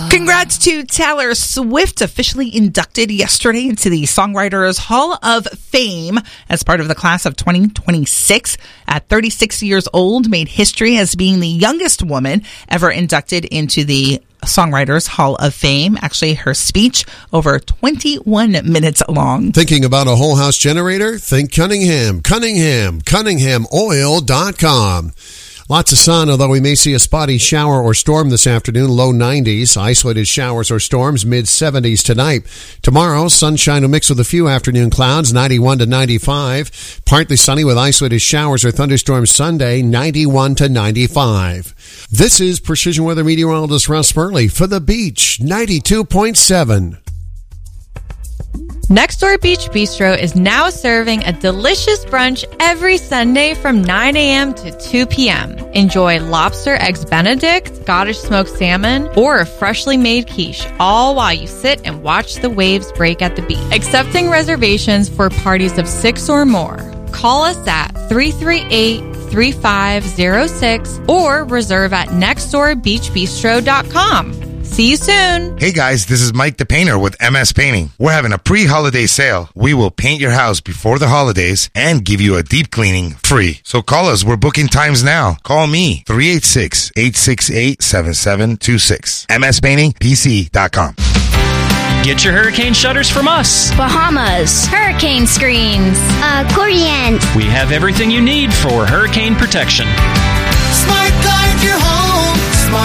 Congrats to Taylor Swift, officially inducted yesterday into the Songwriters Hall of Fame as part of the class of 2026. At 36 years old, made history as being the youngest woman ever inducted into the Songwriters Hall of Fame. Actually, her speech over 21 minutes long. Thinking about a whole house generator? Think Cunningham. CunninghamOil.com. Lots of sun, although we may see a spotty shower or storm this afternoon, low 90s. Isolated showers or storms, mid-70s tonight. Tomorrow, sunshine will mix with a few afternoon clouds, 91 to 95. Partly sunny with isolated showers or thunderstorms Sunday, 91 to 95. This is Precision Weather Meteorologist Russ Burley for The Beach, 92.7. Next Door Beach Bistro is now serving a delicious brunch every Sunday from 9 a.m. to 2 p.m. Enjoy lobster eggs Benedict, Scottish smoked salmon, or a freshly made quiche, all while you sit and watch the waves break at the beach. Accepting reservations for parties of 6 or more. Call us at 338-3506 or reserve at nextdoorbeachbistro.com. See you soon. Hey guys, this is Mike the Painter with MS Painting. We're having a pre-holiday sale. We will paint your house before the holidays and give you a deep cleaning free. So call us. We're booking times now. Call me, 386-868-7726. MSPaintingPC.com. Get your hurricane shutters from us. Bahamas, hurricane screens, accordion. We have everything you need for hurricane protection. Smart Guard your home.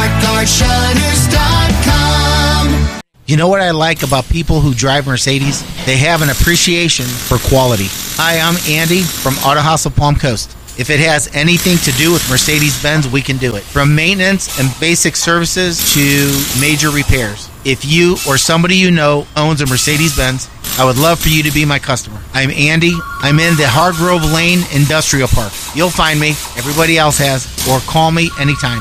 SmartGuardShutters.com. You know what I like about people who drive Mercedes? They have an appreciation for quality. Hi, I'm Andy from Auto House of Palm Coast. If it has anything to do with Mercedes-Benz, we can do it. From maintenance and basic services to major repairs. If you or somebody you know owns a Mercedes-Benz, I would love for you to be my customer. I'm Andy. I'm in the Hargrove Lane Industrial Park. You'll find me. Everybody else has. Or call me anytime.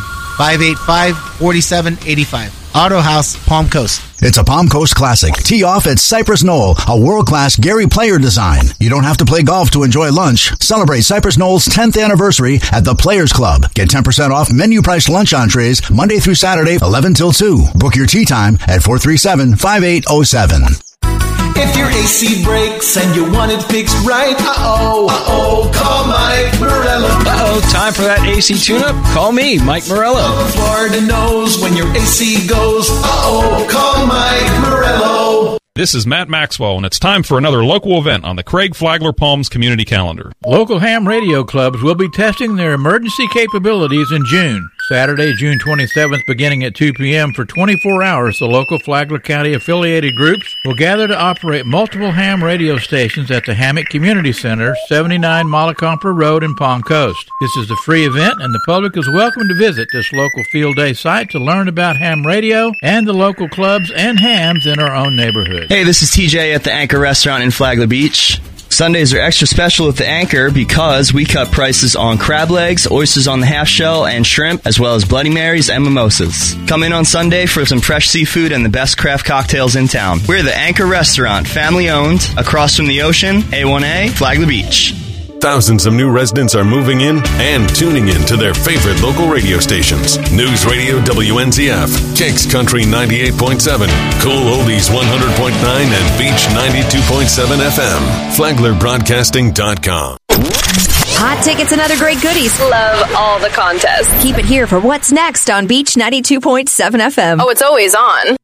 585-4785. Auto House, Palm Coast. It's a Palm Coast classic. Tee off at Cypress Knoll, a world-class Gary Player design. You don't have to play golf to enjoy lunch. Celebrate Cypress Knoll's 10th anniversary at the Players Club. Get 10% off menu-priced lunch entrees Monday through Saturday, 11 till 2. Book your tee time at 437-5807. If your AC breaks and you want it fixed right, call Mike Morello. Time for that AC tune-up? Call me, Mike Morello. Florida knows when your AC goes, call Mike Morello. This is Matt Maxwell, and it's time for another local event on the Craig Flagler Palms community calendar. Local ham radio clubs will be testing their emergency capabilities in June. Saturday, June 27th, beginning at 2 p.m. for 24 hours, the local Flagler County affiliated groups will gather to operate multiple ham radio stations at the Hammock Community Center, 79 Mollicomper Road in Palm Coast. This is a free event, and the public is welcome to visit this local field day site to learn about ham radio and the local clubs and hams in our own neighborhood. Hey, this is TJ at the Anchor Restaurant in Flagler Beach. Sundays are extra special at the Anchor because we cut prices on crab legs, oysters on the half shell, and shrimp, as well as Bloody Marys and mimosas. Come in on Sunday for some fresh seafood and the best craft cocktails in town. We're the Anchor Restaurant, family owned, across from the ocean, A1A, Flagler Beach. Thousands of new residents are moving in and tuning in to their favorite local radio stations. News Radio WNZF, Kicks Country 98.7, Cool Oldies 100.9, and Beach 92.7 FM. FlaglerBroadcasting.com. Hot tickets and other great goodies. Love all the contests. Keep it here for what's next on Beach 92.7 FM. Oh, it's always on.